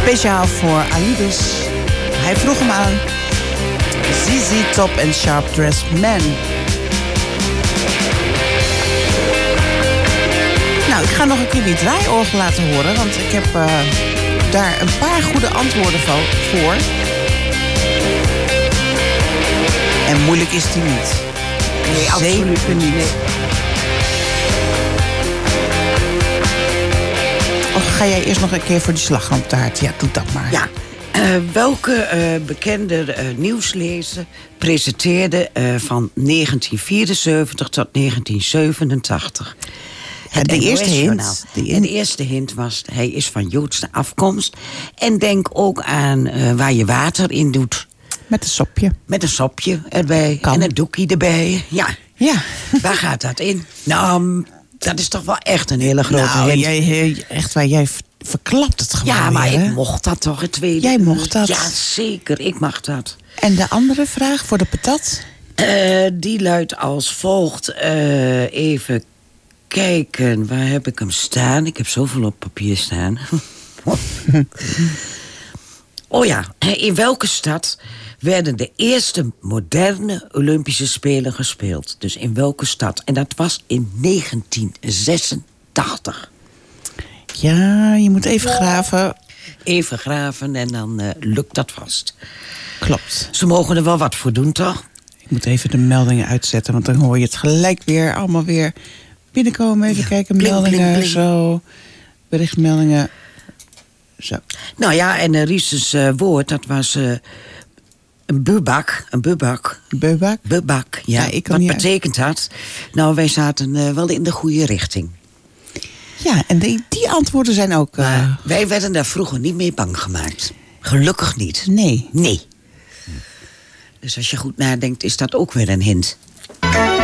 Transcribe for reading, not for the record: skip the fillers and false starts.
Speciaal voor Alibis. Hij vroeg hem aan. ZZ Top and Sharp Dressed Man. Nou, ik ga nog een keer die draaiorgel laten horen. Want ik heb daar een paar goede antwoorden voor. En moeilijk is die niet. Nee, absoluut Zeker niet. Nee. Of ga jij eerst nog een keer voor die slagroomtaart? Ja, doe dat maar. Ja. Welke bekende nieuwslezer presenteerde van 1974 tot 1987? De eerste hint. De eerste hint was, hij is van Joodse afkomst. En denk ook aan waar je water in doet. Met een sopje. Met een sopje erbij. Kan. En een doekie erbij. Ja. Waar gaat dat in? Nou, dat is toch wel echt een hele grote hint. Echt waar, jij verklapt het gewoon. Ja, maar weer, ik mocht dat toch, het tweede. Jij mocht dat. Ja, zeker, ik mag dat. En de andere vraag voor de patat? Die luidt als volgt. Even kijken, waar heb ik hem staan? Ik heb zoveel op papier staan. Oh ja, in welke stad werden de eerste moderne Olympische Spelen gespeeld? Dus in welke stad? En dat was in 1986. Ja, je moet even graven. Even graven en dan lukt dat vast. Klopt. Ze mogen er wel wat voor doen, toch? Ik moet even de meldingen uitzetten, want dan hoor je het gelijk weer allemaal weer binnenkomen. Even kijken, Bling, meldingen, bling, bling. zo. Berichtmeldingen. Zo. Nou ja, en Riesens woord, dat was een bubak. Een bubak. Beubak? Bubak, ja. Ja, ik kan wat niet betekent dat? Nou, wij zaten wel in de goede richting. Ja, en die antwoorden zijn ook... Maar wij werden daar vroeger niet mee bang gemaakt. Gelukkig niet. Nee. Nee. Dus als je goed nadenkt, is dat ook weer een hint.